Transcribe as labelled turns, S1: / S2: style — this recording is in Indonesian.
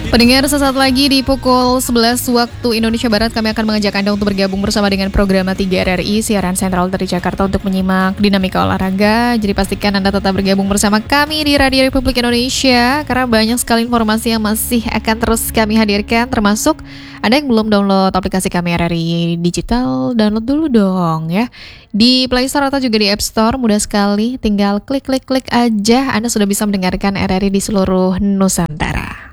S1: Pendengar, sesaat lagi di pukul 11 waktu Indonesia Barat kami akan mengajak Anda untuk bergabung bersama dengan program 3 RRI siaran sentral dari Jakarta untuk menyimak dinamika olahraga. Jadi pastikan Anda tetap bergabung bersama kami di Radio Republik Indonesia karena banyak sekali informasi yang masih akan terus kami hadirkan, termasuk Anda yang belum download aplikasi kami RRI Digital, download dulu dong ya. Di Play Store atau juga di App Store, mudah sekali, tinggal klik aja Anda sudah bisa mendengarkan RRI di seluruh Nusantara.